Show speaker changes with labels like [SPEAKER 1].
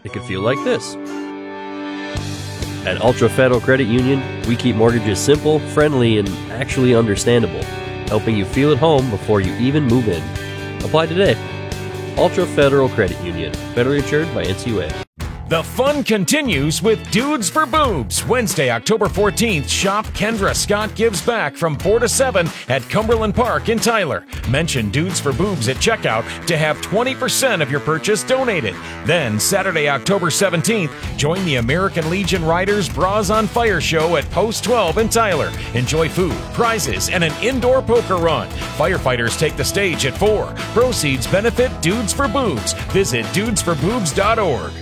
[SPEAKER 1] it could feel like this. At Ultra Federal Credit Union, we keep mortgages simple, friendly, and actually understandable, helping you feel at home before you even move in. Apply today. Ultra Federal Credit Union, federally insured by NCUA.
[SPEAKER 2] The fun continues with Dudes for Boobs. Wednesday, October 14th, shop Kendra Scott Gives Back from 4 to 7 at Cumberland Park in Tyler. Mention Dudes for Boobs at checkout to have 20% of your purchase donated. Then, Saturday, October 17th, join the American Legion Riders Bras on Fire show at Post 12 in Tyler. Enjoy food, prizes, and an indoor poker run. Firefighters take the stage at 4. Proceeds benefit Dudes for Boobs. Visit dudesforboobs.org.